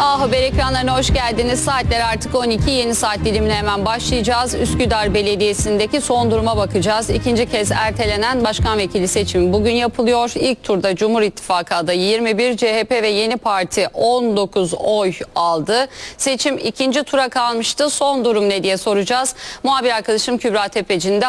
A Haber ekranlarına hoş geldiniz. Saatler artık 12. Yeni saat dilimine hemen başlayacağız. Üsküdar Belediyesi'ndeki son duruma bakacağız. İkinci kez ertelenen başkan vekili seçimi bugün yapılıyor. İlk turda Cumhur İttifakı adayı 21, CHP ve Yeni Parti 19 oy aldı. Seçim ikinci tura kalmıştı. Son durum ne diye soracağız. Muhabir arkadaşım Kübra Tepeci'nin de